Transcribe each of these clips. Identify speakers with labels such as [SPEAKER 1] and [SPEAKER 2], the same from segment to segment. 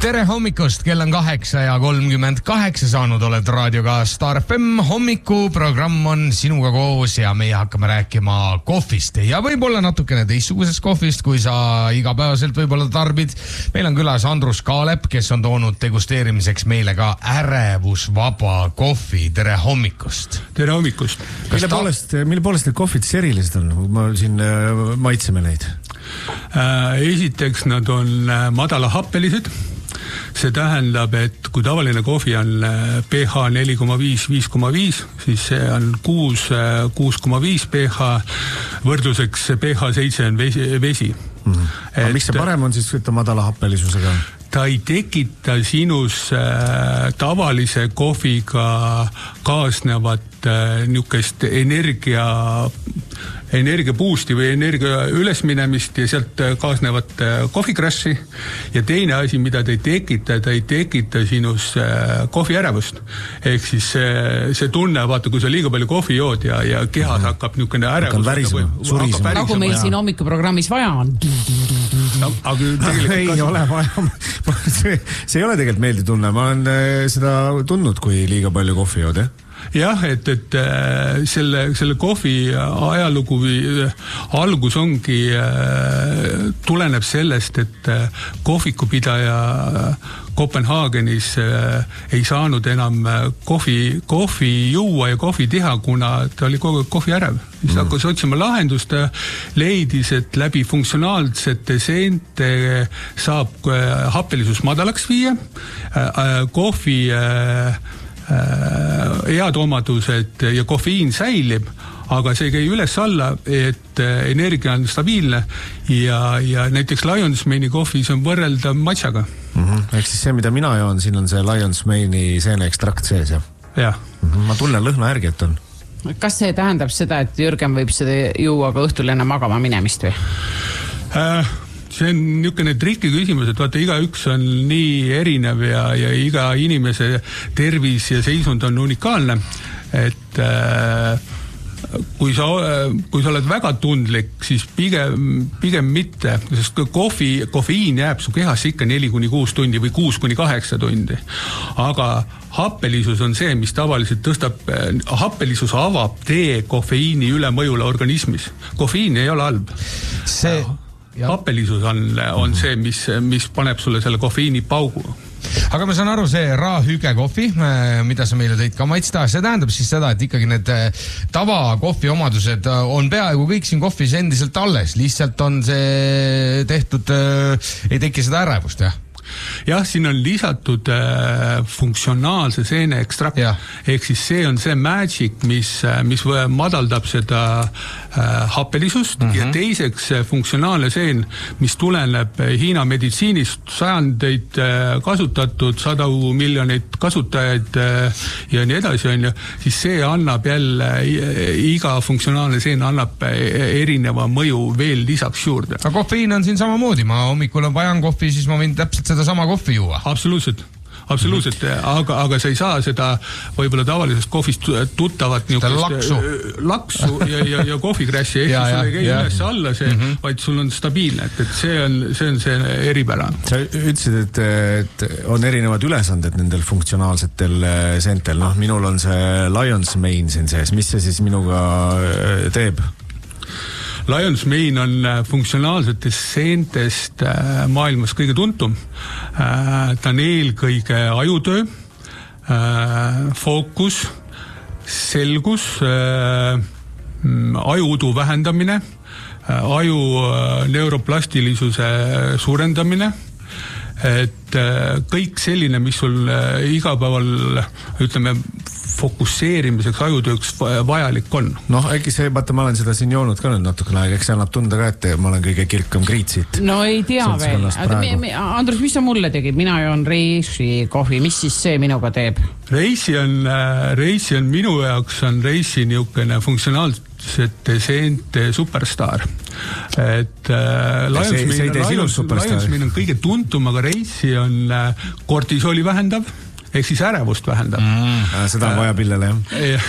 [SPEAKER 1] Tere hommikust, kell on 8:38 saanud, oled raadioga Star FM. Hommikuprogramm on sinuga koos ja meie hakkame rääkima kohvist ja võib-olla natukene teistsugusest kohvist, kui sa igapäevaselt võib-olla tarbid. Meil on külas Andrus Kaalep, kes on toonud degusteerimiseks meile ka ärevusvaba kohvi. Tere hommikust.
[SPEAKER 2] Tere hommikust.
[SPEAKER 3] Mille poolest need kohvid erilised on? Ma siin maitseme neid.
[SPEAKER 2] Esiteks nad on madala happelised. See tähendab, et kui tavaline kohvi on pH 4,5, 5,5, siis see on 6,5 pH, võrdluseks pH 7 on vesi.
[SPEAKER 3] Aga miks see parem on siis võtta madala happelisusega?
[SPEAKER 2] Ta ei tekita sinus tavalise kohviga kaasnevat niukest energia boost'i või energia ülesminemist ja sealt kaasnevat kohvikrassi. Ja teine asi, mida ta ei tekita sinus kohviärevust. Ehk siis see tunne, vaata, kui sa liiga palju kohvi jood ja kehas hakkab niukene ärevus.
[SPEAKER 4] Nagu meil siin hommikuprogrammis vaja on.
[SPEAKER 3] Ei ole vaja. See ei ole tegelikult meeldiv tunne. Ma olen seda tundnud, kui liiga palju kohvi jood,
[SPEAKER 2] Jah, et selle kohvi ajalugu algus ongi, tuleneb sellest, et kohvikupidaja Kopenhaagenis ei saanud enam kohvi juua ja kohvi teha, kuna ta oli kogu kohvi ärev. Siis hakkas otsima lahendust, leidis, et läbi funktsionaalsete seente saab happelisus madalaks viia, kohvi head omadused ja kofeiin säilib, aga see käi üles-alla, et energia on stabiilne ja näiteks Lions Mane'i kohvis on võrreldav matšaga.
[SPEAKER 3] Ehk siis see, mida mina joon, siin on see Lions Mane'i seeneekstrakt sees,
[SPEAKER 2] jah?
[SPEAKER 3] Ma tunnen lõhna järgi, et on.
[SPEAKER 4] Kas see tähendab seda, et Jürgen võib seda juua ka õhtul enne magama minemist või?
[SPEAKER 2] See on niisugune trikki küsimus, et vaata, igaüks on nii erinev ja iga inimese tervis ja seisund on unikaalne, et kui sa oled väga tundlik, siis pigem mitte, sest kofeiin jääb su kehasse ikka 4-6 tundi või 6-8 tundi. Aga happelisus on see, mis tavaliselt tõstab, happelisus avab tee kofeiini ülemõjule organismis. Kofeiin ei ole halb. Happelisus on see, mis paneb sulle selle kofeiini paugu.
[SPEAKER 1] Aga ma saan aru, see raahüge kohvi, mida sa meile tõid ka maitsta, see tähendab siis seda, et ikkagi need tavakohvi omadused on peaaegu kõik siin kohvis endiselt alles, lihtsalt on see tehtud, ei teki seda ärevust, jah?
[SPEAKER 2] Jah, siin on lisatud funktsionaalse seene ekstrakt, ehk siis see on see magic, mis madaldab seda happelisust ja teiseks funktsionaalne seen, mis tuleneb Hiina meditsiinist, sajandeid kasutatud, 100 miljonit kasutajaid ja nii edasi on ju, siis see annab jälle, iga funktsionaalne seen annab erineva mõju veel lisaks juurde.
[SPEAKER 1] Aga kofeiin on siin samamoodi, ma hommikul vajan kohvi, siis ma võin täpselt seda sama kohvi juua.
[SPEAKER 2] Absoluutselt, aga sa ei saa seda võib-olla tavalisest kohvist tuttavat laksu ja kohvikrassi, ehk siis sul ei käi üles alla see, vaid sul on stabiilne, et see on see eripära.
[SPEAKER 3] Sa ütlesid, et on erinevad ülesanded nendel funktsionaalsetel seentel, minul on see Lions Mane siin sees, mis see siis minuga teeb?
[SPEAKER 2] Lions Mane on funktsionaalsetest seentest maailmas kõige tuntum. Ta on eelkõige ajutöö, fookus, selgus, ajuudu vähendamine, aju neuroplastilisuse suurendamine, et kõik selline, mis sul igapäeval, ütleme, fokusseerimiseks ajutööks vajalik on.
[SPEAKER 3] Äkki see, vaata, ma olen seda siin joonud ka nüüd natukene aega, eks see annab tunda ka, et ma olen kõige kirkam kriitsit.
[SPEAKER 4] No ei tea veel. Andrus, mis sa mulle tegid? Mina joon Reisi kohvi, mis siis see minuga teeb?
[SPEAKER 2] Reisi on minu jaoks on Reisi niisugune funktsionaalsete seente superstar. Et Lions Mane on kõige tuntum, aga Reisi on kortisooli vähendav. ehk siis ärevust vähendab.
[SPEAKER 3] Seda on vaja pillele, jah.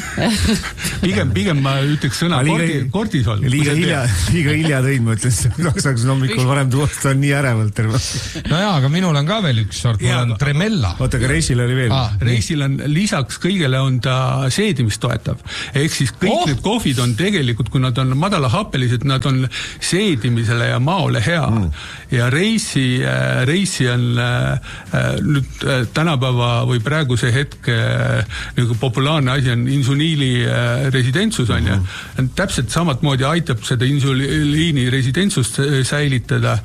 [SPEAKER 2] Pigem ma ütleks sõna kortisol.
[SPEAKER 3] Liiga hilja tõid, ma ütlen, saaks hommikul varem tuosta, on nii ärevalt terve.
[SPEAKER 1] No jaa, aga minul on ka veel üks sort, mul on Tremella.
[SPEAKER 3] Oota, aga reisil oli veel.
[SPEAKER 2] Reisil on lisaks kõigele on ta seedimist toetav. Ehk siis kõik need kohvid on tegelikult, kui nad on madalahappelised, nad on seedimisele ja maole hea. Ja reisi on nüüd tänapäeva või praeguse hetke nagu populaarne asi on insuliini residentsus on ja täpselt samat moodi aitab seda insuliini residentsust säilitada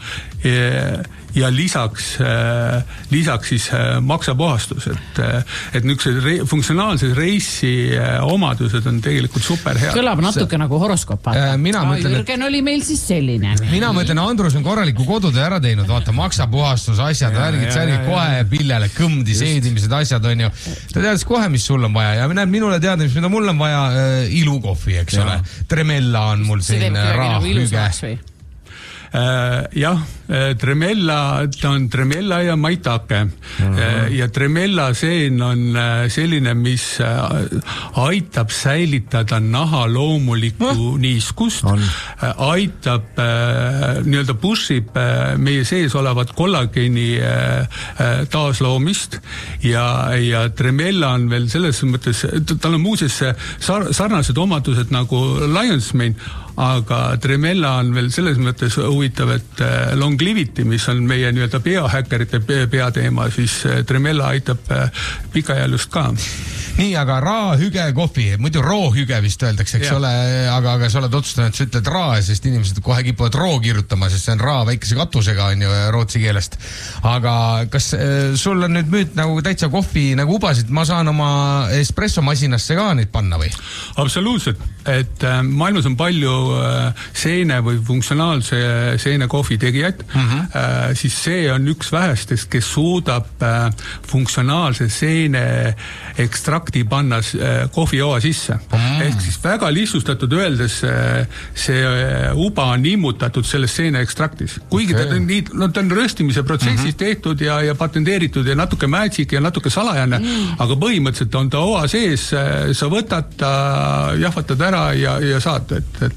[SPEAKER 2] ja lisaks siis maksapuhastus, et niisugused funktsionaalsed reisi omadused on tegelikult super head.
[SPEAKER 4] Kõlab natuke nagu horoskoop. Jürgen oli meil siis selline.
[SPEAKER 1] Mina mõtlen, Andrus on korraliku kodutöö ära teinud, vaata, maksapuhastus, asjad, värgid, kohe pillele, kõmdi, seedimised, asjad on ju. Ta teadis kohe, mis sul on vaja ja minule teadis, mida mul on vaja, ilukohvi, eks ole. Tremella on mul siin raahüge.
[SPEAKER 2] Jah, Tremella, ta on Tremella ja maitake ja Tremella seen on selline, mis aitab säilitada naha loomulikku niiskust, aitab nii-öelda pushib meie sees olevat kollageeni taasloomist ja Tremella on veel selles mõttes, tal on muuseas sarnased omadused nagu Lion's Mane, aga Tremella on veel selles mõttes huvitav, et longevity, mis on meie nii-öelda biohäkkerite peateema, siis Tremella aitab pikaajalust ka.
[SPEAKER 1] Nii, aga raahüge kohvi, muidu roohüge vist öeldakse, eks ole, aga sa oled otsustanud, et sa ütled raa, sest inimesed kohe kipuvad roo kirjutama, sest see on raa väikese katusega on ju rootsi keelest. Aga kas sul on nüüd müüt nagu täitsa kohvi nagu ubasid, ma saan oma espresso masinasse ka neid panna või?
[SPEAKER 2] Absoluutselt, et maailmas on palju seene või funktsionaalse seene kohvi tegijad, siis see on üks vähestest, kes suudab funktsionaalse seene ekstrakti panna kohvijoa sisse. Ehk siis väga lihtsustatud öeldes see uba on immutatud selles seene ekstraktis. Kuigi ta on röstimise protsessis tehtud ja patenteeritud ja natuke magic ja natuke salajane, aga põhimõtteliselt on ta oa sees, sa võtad ta, jahvatad ära ja saad,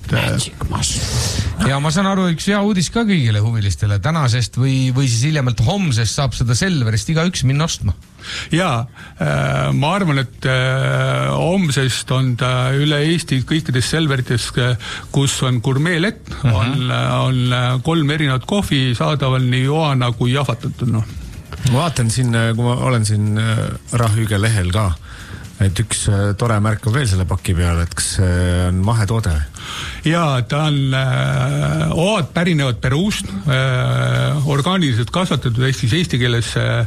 [SPEAKER 1] ja ma saan aru, üks hea uudis ka kõigile huvilistele tänasest või siis hiljemalt homsest saab seda Selverist igaüks minna ostma.
[SPEAKER 2] Jaa, ma arvan, et homsest on ta üle Eesti kõikides Selverites, kus on gurmeelett, on 3 erinevat kohvi saadaval nii joana kui jahvatatud.
[SPEAKER 3] Ma vaatan siin, kui ma olen siin Rahüge lehel ka, et üks tore märk on veel selle paki peal, et kas on mahetoode?
[SPEAKER 2] Jaa, ta on oad pärinevad Peruust, orgaaniliselt kasvatatud, ehk siis eesti keeles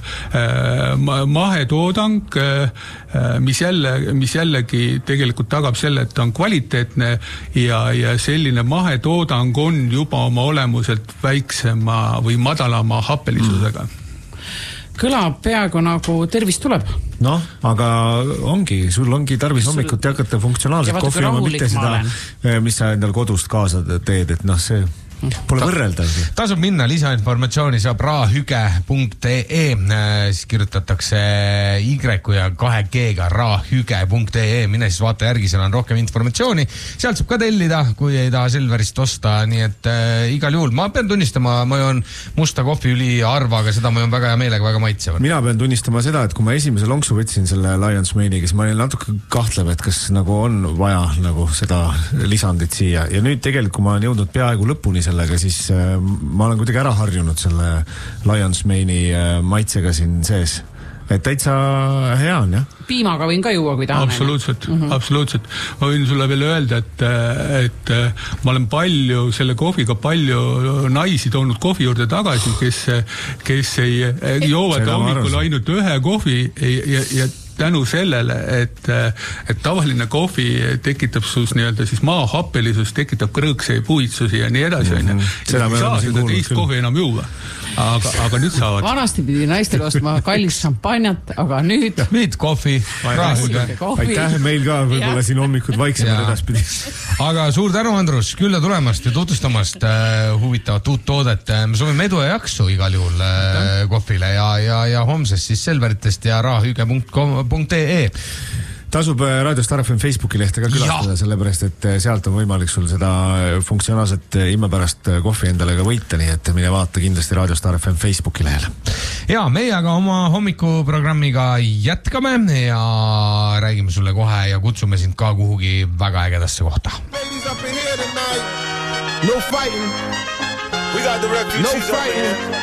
[SPEAKER 2] mahetoodang, mis jällegi tegelikult tagab selle, et ta on kvaliteetne ja selline mahetoodang on juba oma olemuselt väiksema või madalama happelisusega.
[SPEAKER 4] Kõlab peaaegu nagu tervist tuleb.
[SPEAKER 3] Noh, aga sul ongi tarvis hommikut hakata funktsionaalselt kohvi oma, mitte seda, mis sa endal kodust kaasa teed, et see pole võrreldav.
[SPEAKER 1] Tasub minna, lisainformatsiooni saab raahüge.ee, siis kirjutatakse Y ja 2G-ga raahüge.ee, mine siis vaata järgi, seal on rohkem informatsiooni, sealt saab ka tellida, kui ei taha Selverist osta, nii et igal juhul, ma pean tunnistama, ma joon musta kohvi üli harva, aga seda ma joon väga hea meelega, väga maitsev.
[SPEAKER 3] Mina pean tunnistama seda, et kui ma esimese lonksu võtsin selle Lion's Mane'iga, siis ma olin natuke kahtlev, et kas nagu on vaja nagu seda lisandit siia ja nüüd tegelikult, kui ma olen jõudnud peaaegu lõpuni sellega, siis ma olen kuidagi ära harjunud selle Lion's Mane'i maitsega siin sees. Et täitsa hea on, jah?
[SPEAKER 4] Piimaga võin ka juua, kui tahan.
[SPEAKER 2] Absoluutselt. Ma võin sulle veel öelda, et ma olen selle kohviga palju naisi toonud kohvi juurde tagasi, kes ei joovad hommikul ainult ühe kohvi ja tänu sellele, et tavaline kohvi tekitab sus nii-öelda siis maahappelisus, tekitab krõõkse puitsusi ja nii edasi. Ei saa seda teist kohvi enam juua. aga nüüd saavad.
[SPEAKER 4] Vanasti pidi naistele ostma kallist šampanjat, aga nüüd
[SPEAKER 1] kohvi.
[SPEAKER 3] Aitäh, meil ka võib-olla siin hommikud vaiksemad edaspidi.
[SPEAKER 1] Aga suur tänu, Andrus, külla tulemast ja tutvustamast huvitavat uut toodet. Me soovime edu ja jaksu igal juhul kohvile ja homsest siis Selveritest ja rahahüüge.ee.
[SPEAKER 3] Tasub Raadio Star FM Facebooki lehte ka külastada, sellepärast, et sealt on võimalik sul seda funktsionaalset imepärast kohvi endale ka võita, nii et mine vaata kindlasti Raadio Star FM Facebooki lehele.
[SPEAKER 1] Ja meie aga oma hommikuprogrammiga jätkame ja räägime sulle kohe ja kutsume sind ka kuhugi väga ägedasse kohta.
[SPEAKER 5] No fighting. We got the refugees. No fighting.